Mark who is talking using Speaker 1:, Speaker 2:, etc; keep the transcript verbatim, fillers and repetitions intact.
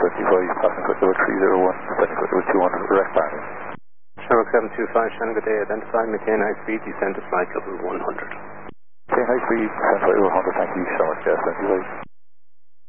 Speaker 1: seventy-five, passing flight level three zero one, descending flight level two hundred, direct landing.
Speaker 2: Shamrock seven two five, Shannon, good day. Identify, maintain high speed, descend to flight level one hundred.
Speaker 1: Okay, high speed, descend flight level one hundred, thank you, Shamrock seventy-five.